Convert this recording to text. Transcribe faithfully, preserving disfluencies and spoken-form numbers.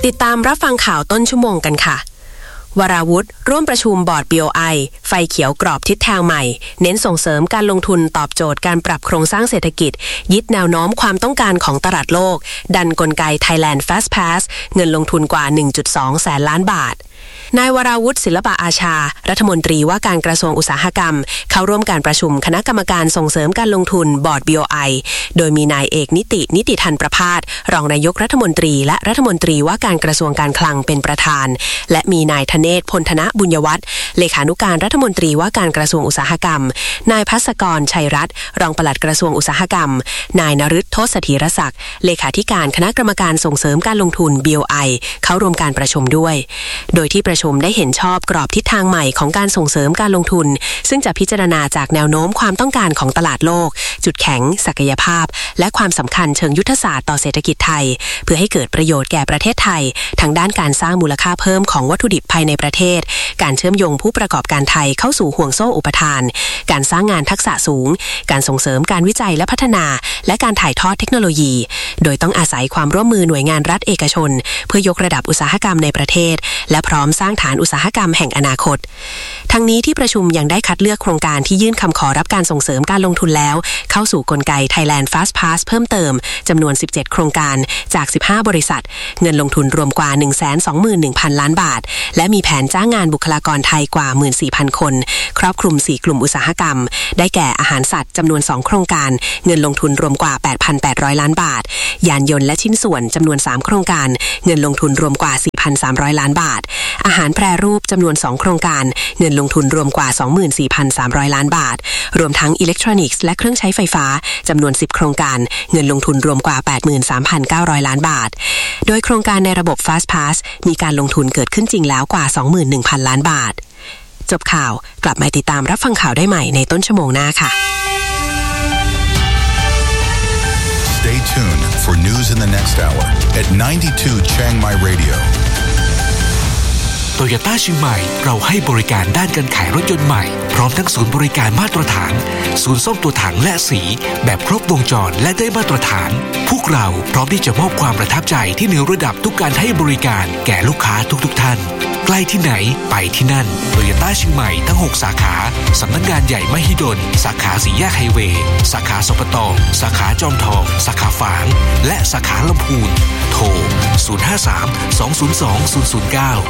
ติดตามรับฟังข่าวต้นชั่วโมงกันค่ะวราวุธร่วมประชุมบอร์ด บี โอ ไอ ไฟเขียวกรอบทิศทางใหม่เน้นส่งเสริมการลงทุนตอบโจทย์การปรับโครงสร้างเศรษฐกิจยึดแนวโน้มความต้องการของตลาดโลกดันกลไก Thailand Fast Pass เงินลงทุนกว่า หนึ่งจุดสอง แสนล้านบาทนายวราวุธศิลปะอาชารัฐมนตรีว่าการกระทรวงอุตสาหกรรมเข้าร่วมการประชุมคณะกรรมการส่งเสริมการลงทุนบอร์ด บี โอ ไอ โดยมีนายเอกนิตินิติธันประภาสรองนายกรัฐมนตรีและรัฐมนตรีว่าการกระทรวงการคลังเป็นประธานและมีนายธเนศพลธนบุญยวัฒน์เลขานุการรัฐมนตรีว่าการกระทรวงอุตสาหกรรมนายภัสกรชัยรัตน์รองปลัดกระทรวงอุตสาหกรรมนายนฤทธิ์โทษธีรศักดิ์เลขาธิการคณะกรรมการส่งเสริมการลงทุน บี โอ ไอ เข้าร่วมการประชุมด้วยโดยที่ประชุมได้เห็นชอบกรอบทิศทางใหม่ของการส่งเสริมการลงทุนซึ่งจะพิจารณาจากแนวโน้มความต้องการของตลาดโลกจุดแข็งศักยภาพและความสำคัญเชิงยุทธศาสตร์ต่อเศรษฐกิจไทยเพื่อให้เกิดประโยชน์แก่ประเทศไทยทั้งด้านการสร้างมูลค่าเพิ่มของวัตถุดิบภายในประเทศการเชื่อมโยงผู้ประกอบการไทยเข้าสู่ห่วงโซ่อุปทานการสร้างงานทักษะสูงการส่งเสริมการวิจัยและพัฒนาและการถ่ายทอดเทคโนโลยีโดยต้องอาศัยความร่วมมือหน่วยงานรัฐเอกชนเพื่อยกระดับอุตสาหกรรมในประเทศและพร้อมสร้างฐานอุตสาหกรรมแห่งอนาคตทั้งนี้ที่ประชุมยังได้คัดเลือกโครงการที่ยื่นคำขอรับการส่งเสริมการลงทุนแล้วเข้าสู่กลไก Thailand Fast Pass เพิ่มเติมจำนวนสิบเจ็ดโครงการจากสิบห้าบริษัทเงินลงทุนรวมกว่า หนึ่งแสนสองหมื่นหนึ่งพัน ล้านบาทและมีแผนจ้างงานบุคลากรไทยกว่า หนึ่งหมื่นสี่พัน คนครอบคลุมสี่กลุ่มอุตสาหกรรมได้แก่อาหารสัตว์จำนวนสองโครงการเงินลงทุนรวมกว่า แปดพันแปดร้อย ล้านบาทยานยนต์และชิ้นส่วนจำนวนสามโครงการเงินลงทุนรวมกว่า สี่พันสามร้อย ล้านบาทอาหารแปรรูปจำนวนสองโครงการเงินลงทุนรวมกว่า สองหมื่นสี่พันสามร้อย ล้านบาทรวมทั้งอิเล็กทรอนิกส์และเครื่องใช้ไฟฟ้าจำนวนสิบโครงการเงินลงทุนรวมกว่า แปดหมื่นสามพันเก้าร้อย ล้านบาทโดยโครงการในระบบ Fast Pass มีการลงทุนเกิดขึ้นจริงแล้วกว่า สองหมื่นหนึ่งพัน ล้านบาทจบข่าวกลับมาติดตามรับฟังข่าวได้ใหม่ในต้นชั่วโมงหน้าค่ะ Stay tuned for news in the next hour at ninety-two Chiang Mai Radio โตโยต้าเชียงใหม่เราให้บริการด้านการขายรถยนต์ใหม่พร้อมทั้งศูนย์บริการมาตรฐานศูนย์ซ่อมตัวถังและสีแบบครบวงจรและได้มาตรฐานพวกเราพร้อมที่จะมอบความประทับใจที่เหนือระดับทุกการให้บริการแก่ลูกค้าทุกๆท่านใกล้ที่ไหนไปที่นั่นโตโยต้าเชียงใหม่ทั้งหกสาขาสำนักงานใหญ่มหิดลสาขาสี่แยกไฮเวย์สาขาสปตสาขาจอมทองสาขาฝางและสาขาลำพูนโทรศูนย์ ห้า สาม สอง ศูนย์ สอง ศูนย์ ศูนย์ เก้า